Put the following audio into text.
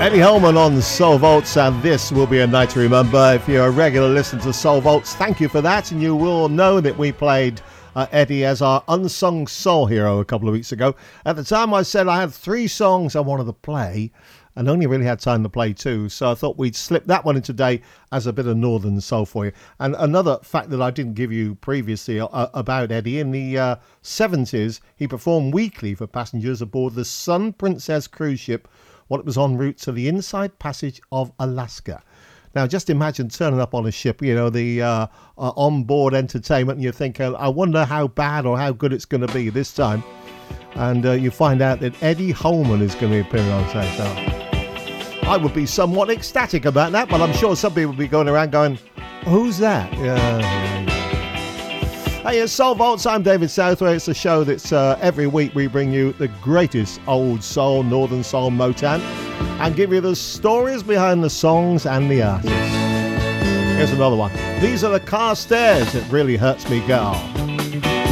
Eddie Holman on Soul Vaults, and this will be a night to remember. If you're a regular listener to Soul Vaults, thank you for that, and you will know that we played Eddie as our unsung soul hero a couple of weeks ago. At the time I said I had 3 songs I wanted to play and only really had time to play 2, so I thought we'd slip that one in today as a bit of northern soul for you. And another fact that I didn't give you previously about Eddie, in the 70s he performed weekly for passengers aboard the Sun Princess cruise ship while it was en route to the Inside Passage of Alaska. Now, just imagine turning up on a ship, you know, the onboard entertainment, and you think, I wonder how bad or how good it's going to be this time. And you find out that Eddie Holman is going to be appearing on stage. So I would be somewhat ecstatic about that, but I'm sure some people will be going around going, who's that? Hey, it's Soul Vaults. I'm David Southway. It's a show that's every week we bring you the greatest old soul, northern soul, Motown, and give you the stories behind the songs and the artists. Here's another one. These are the Carstairs. It really hurts me, girl.